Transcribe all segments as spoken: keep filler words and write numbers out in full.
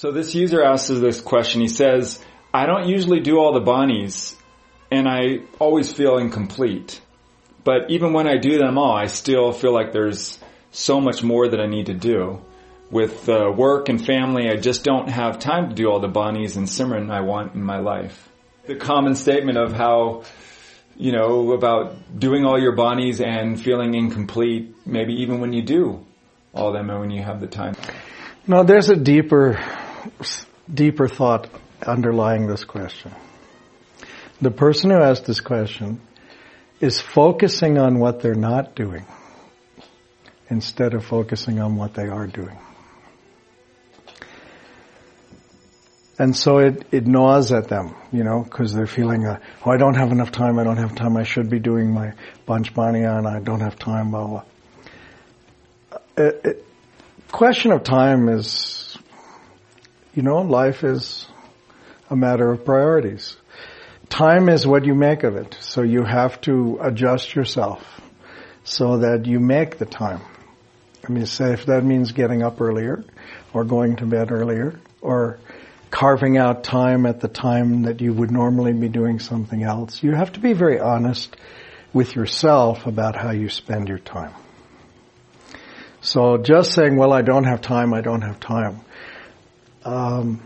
So this user asks us this question. He says, I don't usually do all the Banis, and I always feel incomplete. But even when I do them all, I still feel like there's so much more that I need to do. With uh, work and family, I just don't have time to do all the Banis and Simran I want in my life. The common statement of how, you know, about doing all your Banis and feeling incomplete, maybe even when you do all of them and when you have the time. No, there's a deeper, deeper thought underlying this question. The person who asked this question is focusing on what they're not doing instead of focusing on what they are doing. And so it, it gnaws at them, you know, because they're feeling, uh, oh, I don't have enough time, I don't have time, I should be doing my Panch Baniya and I don't have time, blah, blah. It, it, question of time is, you know, life is a matter of priorities. Time is what you make of it, so you have to adjust yourself so that you make the time. I mean, say if that means getting up earlier, or going to bed earlier, or carving out time at the time that you would normally be doing something else. You have to be very honest with yourself about how you spend your time. So just saying, well, I don't have time, I don't have time. Um,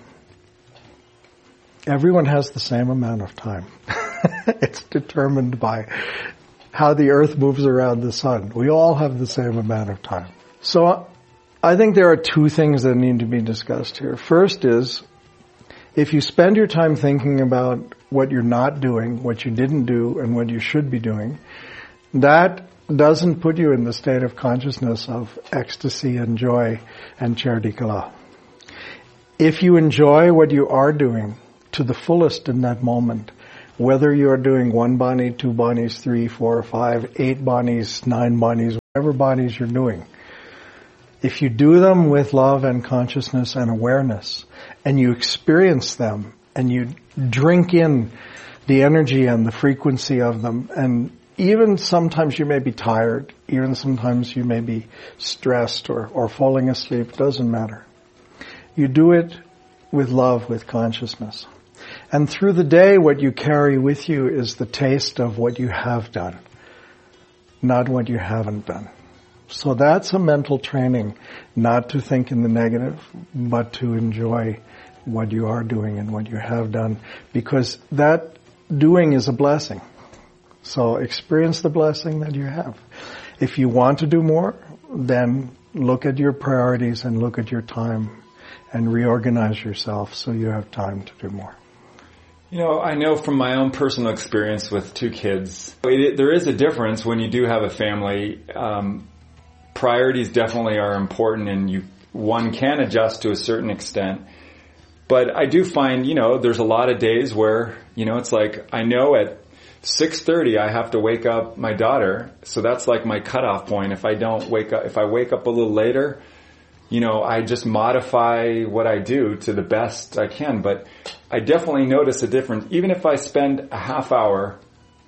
everyone has the same amount of time. It's determined by how the earth moves around the sun. We all have the same amount of time. So I think there are two things that need to be discussed here. First is, if you spend your time thinking about what you're not doing, what you didn't do, and what you should be doing, that doesn't put you in the state of consciousness of ecstasy and joy and charity kala. If you enjoy what you are doing to the fullest in that moment, whether you are doing one bani, two banis, three, four, five, eight banis, nine banis, whatever banis you're doing, if you do them with love and consciousness and awareness, and you experience them, and you drink in the energy and the frequency of them, and even sometimes you may be tired, even sometimes you may be stressed or, or falling asleep, doesn't matter. You do it with love, with consciousness. And through the day, what you carry with you is the taste of what you have done, not what you haven't done. So that's a mental training, not to think in the negative, but to enjoy what you are doing and what you have done, because that doing is a blessing. So experience the blessing that you have. If you want to do more, then look at your priorities and look at your time and reorganize yourself so you have time to do more. You know, I know from my own personal experience with two kids, it, there is a difference when you do have a family. Um, priorities definitely are important, and you one can adjust to a certain extent. But I do find, you know, there's a lot of days where, you know, it's like I know at six thirty I have to wake up my daughter, so that's like my cutoff point. If I don't wake up, if I wake up a little later, you know, I just modify what I do to the best I can. But I definitely notice a difference. Even if I spend a half hour,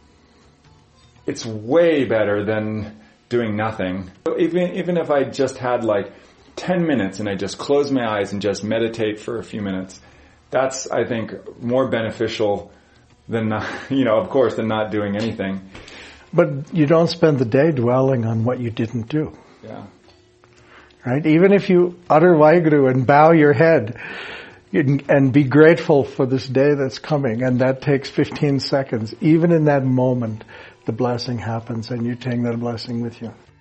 it's way better than doing nothing. Even even if I just had like ten minutes and I just close my eyes and just meditate for a few minutes, that's, I think, more beneficial than, not, you know, of course, than not doing anything. But you don't spend the day dwelling on what you didn't do. Yeah. Right? Even if you utter Vaheguru and bow your head and be grateful for this day that's coming, and that takes fifteen seconds, even in that moment, the blessing happens and you take that blessing with you.